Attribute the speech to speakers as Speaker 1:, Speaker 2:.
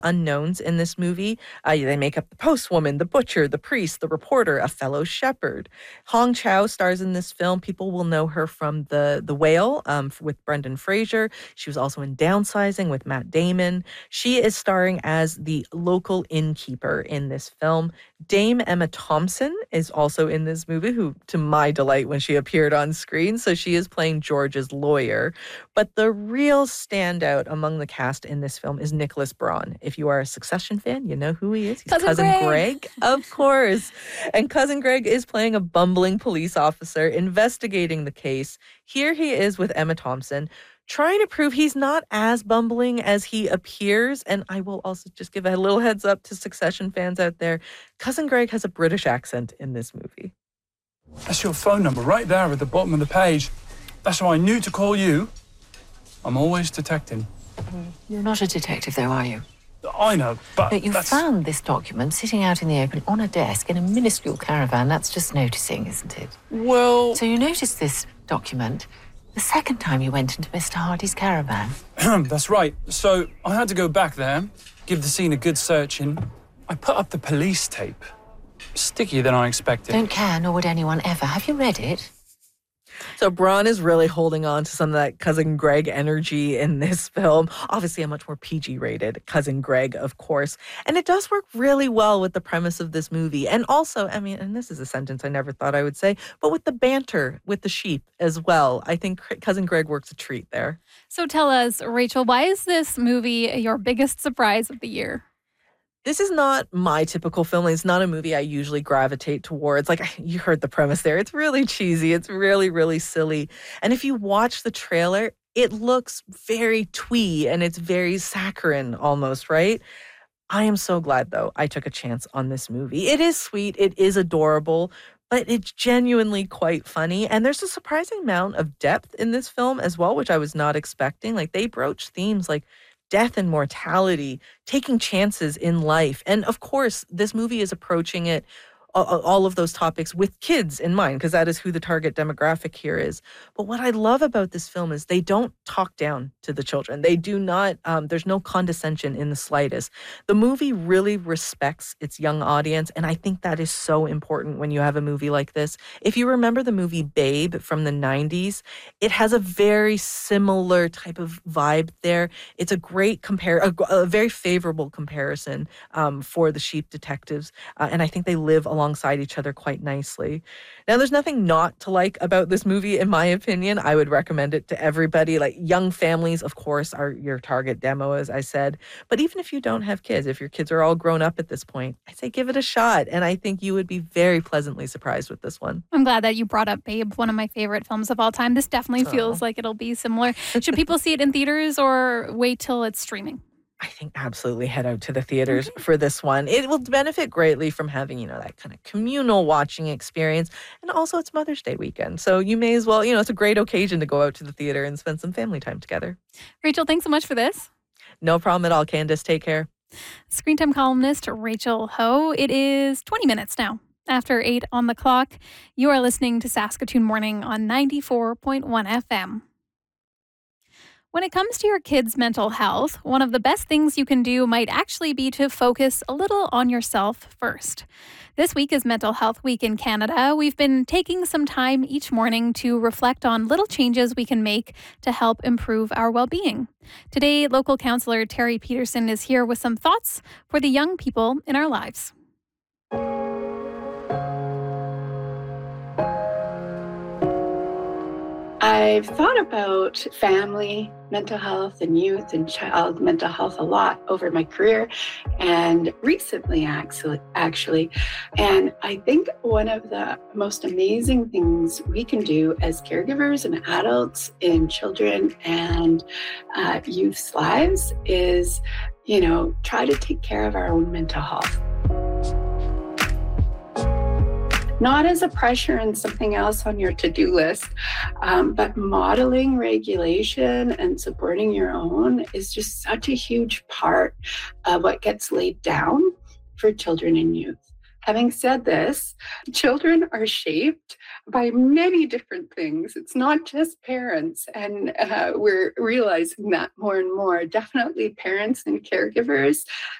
Speaker 1: unknowns in this movie. They make up the postwoman, the butcher, the priest, the reporter, a fellow shepherd. Hong Chow stars in this film. People will know her from The Whale with Brendan Fraser. She was also in Downsizing with Matt Damon. She is starring as the local innkeeper in this film. Dame Emma Thompson is also in this movie, who, to my delight, when she appeared on screen. So she is playing George's lawyer. But the real standout among the cast in this film is Nicholas Braun. If you are a Succession fan, you know who he is. He's Cousin Greg, of course. And Cousin Greg is playing a bumbling police officer investigating the case. Here he is with Emma Thompson, trying to prove he's not as bumbling as he appears. And I will also just give a little heads up to Succession fans out there. Cousin Greg has a British accent in this movie.
Speaker 2: That's your phone number right there at the bottom of the page. That's how I knew to call you. I'm always detecting.
Speaker 3: You're not a detective, though, are you?
Speaker 2: I know, but
Speaker 3: you found this document sitting out in the open on a desk in a minuscule caravan. That's just noticing, isn't it?
Speaker 2: Well...
Speaker 3: So you noticed this document the second time you went into Mr. Hardy's caravan?
Speaker 2: That's right. So I had to go back there, give the scene a good searching. I put up the police tape. Stickier than I expected.
Speaker 3: Don't care, nor would anyone ever. Have you read it?
Speaker 1: So Braun is really holding on to some of that Cousin Greg energy in this film. Obviously a much more PG-rated Cousin Greg, of course. And it does work really well with the premise of this movie. And also, I mean, and this is a sentence I never thought I would say, but with the banter with the sheep as well. I think Cousin Greg works a treat there.
Speaker 4: So tell us, Rachel, why is this movie your biggest surprise of the year?
Speaker 1: This is not my typical film. It's not a movie I usually gravitate towards. Like, you heard the premise there. It's really cheesy. It's really, really silly. And if you watch the trailer, it looks very twee and it's very saccharine almost, right? I am so glad, though, I took a chance on this movie. It is sweet. It is adorable. But it's genuinely quite funny. And there's a surprising amount of depth in this film as well, which I was not expecting. Like, they broach themes like death and mortality, taking chances in life. And of course, this movie is approaching it, all of those topics, with kids in mind, because that is who the target demographic here is. But what I love about this film is they don't talk down to the children. They do not, there's no condescension in the slightest. The movie really respects its young audience, and I think that is so important when you have a movie like this. If you remember the movie Babe from the 90s, it has a very similar type of vibe there. It's a great a very favorable comparison for the sheep detectives, and I think they live alongside each other quite nicely. Now, there's nothing not to like about this movie, in my opinion. I would recommend it to everybody. Like, young families, of course, are your target demo, as I said. But even if you don't have kids, if your kids are all grown up at this point, I say give it a shot. And I think you would be very pleasantly surprised with this one.
Speaker 4: I'm glad that you brought up Babe, one of my favorite films of all time. This definitely feels like it'll be similar. Should people see it in theaters or wait till it's streaming?
Speaker 1: I think absolutely head out to the theaters for this one. It will benefit greatly from having, that kind of communal watching experience. And also it's Mother's Day weekend. So you may as well, it's a great occasion to go out to the theater and spend some family time together.
Speaker 4: Rachel, thanks so much for this.
Speaker 1: No problem at all, Candace. Take care.
Speaker 4: Screen Time columnist Rachel Ho. It is 20 minutes now after 8 on the clock. You are listening to Saskatoon Morning on 94.1 FM. When it comes to your kids' mental health, one of the best things you can do might actually be to focus a little on yourself first. This week is Mental Health Week in Canada. We've been taking some time each morning to reflect on little changes we can make to help improve our well-being. Today, local councillor Terry Peterson is here with some thoughts for the young people in our lives.
Speaker 5: I've thought about family mental health and youth and child mental health a lot over my career and recently actually. And I think one of the most amazing things we can do as caregivers and adults in children and youth's lives is, try to take care of our own mental health. Not as a pressure and something else on your to-do list, but modeling regulation and supporting your own is just such a huge part of what gets laid down for children and youth. Having said this, children are shaped by many different things. It's not just parents, and we're realizing that more and more. Definitely parents and caregivers